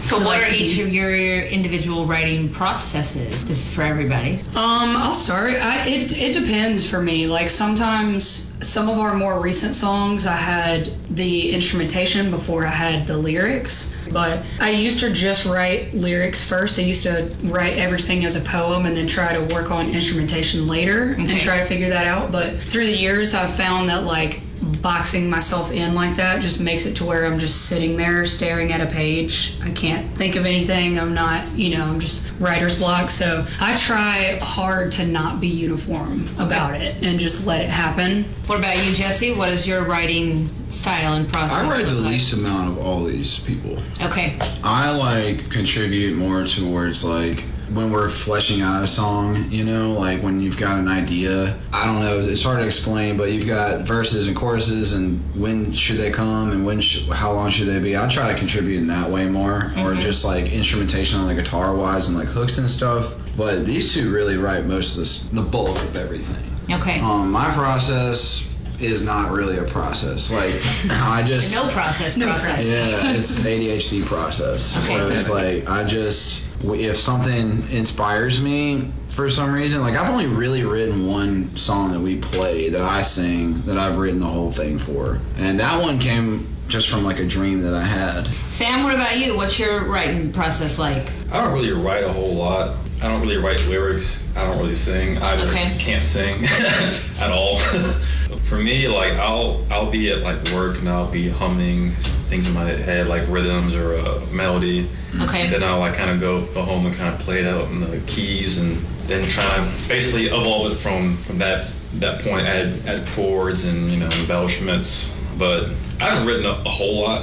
So what are each of your individual writing processes? This is for everybody. I'll start. It depends for me. Like sometimes some of our more recent songs, I had the instrumentation before I had the lyrics. But I used to just write lyrics first. I used to write everything as a poem and then try to work on instrumentation later and try to figure that out. But through the years, I've found that like boxing myself in like that just makes it to where I'm just sitting there staring at a page. I can't think of anything. I'm not, I'm just writer's block. So I try hard to not be uniform about it and just let it happen. What about you, Jesse? What is your writing style and process? I write the least amount of all these people. Okay. I contribute more towards when we're fleshing out a song, like when you've got an idea. I don't know, it's hard to explain, but you've got verses and choruses and when should they come and how long should they be. I try to contribute in that way more, or just instrumentation on guitar wise and hooks and stuff. But these two really write most of the bulk of everything. Okay. My process is not really a process. I just... No process. Yeah, it's ADHD process. Okay. So it's if something inspires me for some reason, I've only really written one song that we play that I sing that I've written the whole thing for. And that one came just from a dream that I had. Sam, what about you? What's your writing process like? I don't really write a whole lot. I don't really write lyrics. I don't really sing. I can't sing at all. For me, I'll be at work and I'll be humming things in my head, rhythms or a melody. Okay. Then I'll kind of go home and kind of play it out in the keys, and then try to basically evolve it from that point. Add chords and embellishments. But I haven't written a whole lot.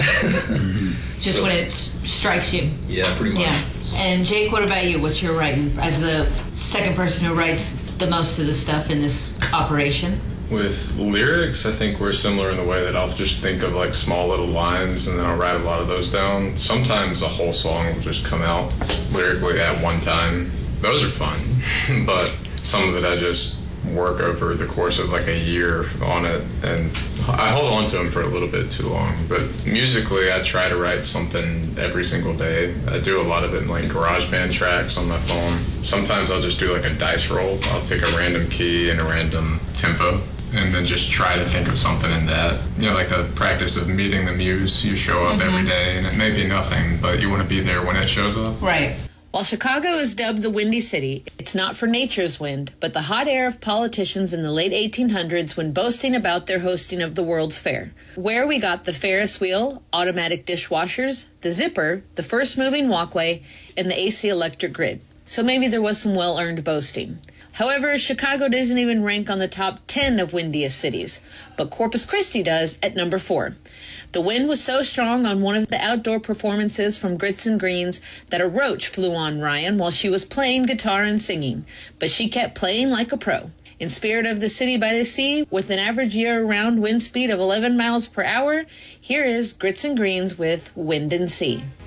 Just when it strikes you. Yeah, pretty much. Yeah. And Jake, what about you? What's your writing as the second person who writes the most of the stuff in this operation? With lyrics, I think we're similar in the way that I'll just think of small little lines and then I'll write a lot of those down. Sometimes a whole song will just come out lyrically at one time. Those are fun, but some of it I just work over the course of a year on it, and I hold on to them for a little bit too long. But musically, I try to write something every single day. I do a lot of it in GarageBand tracks on my phone. Sometimes I'll just do a dice roll. I'll pick a random key and a random tempo, and then just try to think of something in that. The practice of meeting the muse. You show up every day, and it may be nothing, but you want to be there when it shows up. Right. While Chicago is dubbed the Windy City, it's not for nature's wind, but the hot air of politicians in the late 1800s when boasting about their hosting of the World's Fair, where we got the Ferris wheel, automatic dishwashers, the zipper, the first moving walkway, and the AC electric grid. So maybe there was some well-earned boasting. However, Chicago doesn't even rank on the top 10 of windiest cities, but Corpus Christi does at number 4. The wind was so strong on one of the outdoor performances from Grits and Greens that a roach flew on Ryan while she was playing guitar and singing, but she kept playing like a pro. In spirit of the city by the sea, with an average year-round wind speed of 11 miles per hour, here is Grits and Greens with Wind and Sea.